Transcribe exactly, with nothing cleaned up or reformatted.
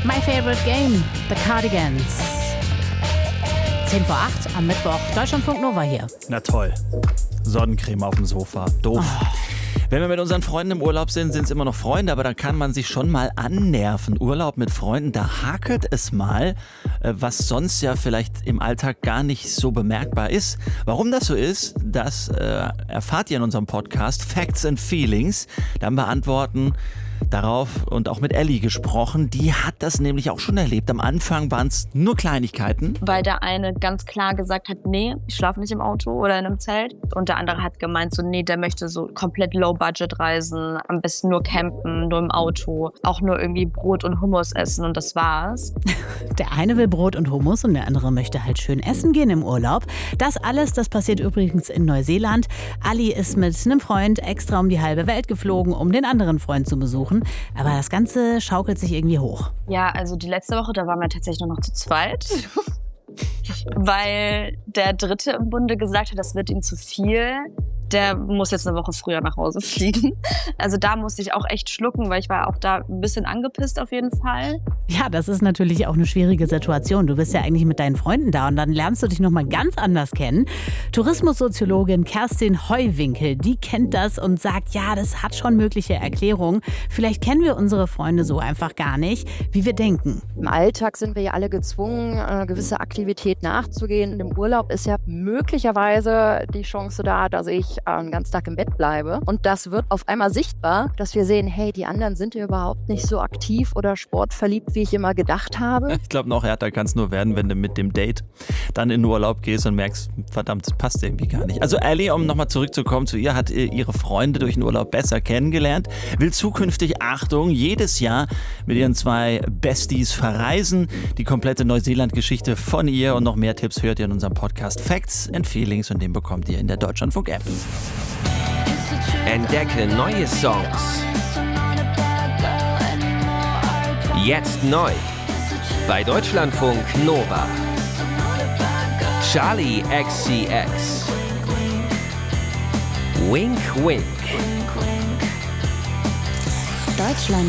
My Favorite Game, The Cardigans. zehn vor acht am Mittwoch, Deutschlandfunk Nova hier. Na toll. Sonnencreme auf dem Sofa. Doof. Oh. Wenn wir mit unseren Freunden im Urlaub sind, sind es immer noch Freunde, aber da kann man sich schon mal annerven. Urlaub mit Freunden, da hakelt es mal, was sonst ja vielleicht im Alltag gar nicht so bemerkbar ist. Warum das so ist, das äh, erfahrt ihr in unserem Podcast Facts and Feelings. Dann beantworten darauf und auch mit Ellie gesprochen. Die hat das nämlich auch schon erlebt. Am Anfang waren es nur Kleinigkeiten. Weil der eine ganz klar gesagt hat, nee, ich schlafe nicht im Auto oder in einem Zelt. Und der andere hat gemeint, so nee, der möchte so komplett Low-Budget reisen, am besten nur campen, nur im Auto, auch nur irgendwie Brot und Hummus essen und das war's. Der eine will Brot und Hummus und der andere möchte halt schön essen gehen im Urlaub. Das alles, das passiert übrigens in Neuseeland. Ali ist mit einem Freund extra um die halbe Welt geflogen, um den anderen Freund zu besuchen. Aber das Ganze schaukelt sich irgendwie hoch. Ja, also die letzte Woche, da waren wir tatsächlich nur noch zu zweit. Weil der Dritte im Bunde gesagt hat, das wird ihm zu viel. Der muss jetzt eine Woche früher nach Hause fliegen. Also da musste ich auch echt schlucken, weil ich war auch da ein bisschen angepisst auf jeden Fall. Ja, das ist natürlich auch eine schwierige Situation. Du bist ja eigentlich mit deinen Freunden da und dann lernst du dich nochmal ganz anders kennen. Tourismussoziologin Kerstin Heuwinkel, die kennt das und sagt, ja, das hat schon mögliche Erklärungen. Vielleicht kennen wir unsere Freunde so einfach gar nicht, wie wir denken. Im Alltag sind wir ja alle gezwungen, eine gewisse Aktivität nachzugehen. Im Urlaub ist ja möglicherweise die Chance da, dass ich einen ganzen Tag im Bett bleibe. Und das wird auf einmal sichtbar, dass wir sehen, hey, die anderen sind ja überhaupt nicht so aktiv oder sportverliebt, wie ich immer gedacht habe. Ich glaube, noch härter kann es nur werden, wenn du mit dem Date dann in den Urlaub gehst und merkst, verdammt, das passt irgendwie gar nicht. Also Ellie, um nochmal zurückzukommen zu ihr, hat ihre Freunde durch den Urlaub besser kennengelernt, will zukünftig, Achtung, jedes Jahr mit ihren zwei Besties verreisen. Die komplette Neuseeland-Geschichte von ihr und noch mehr Tipps hört ihr in unserem Podcast Facts and Feelings und den bekommt ihr in der Deutschlandfunk-App. Entdecke neue Songs. Jetzt neu. Bei Deutschlandfunk Nova. Charli X C X. Wink Wink. Deutschland.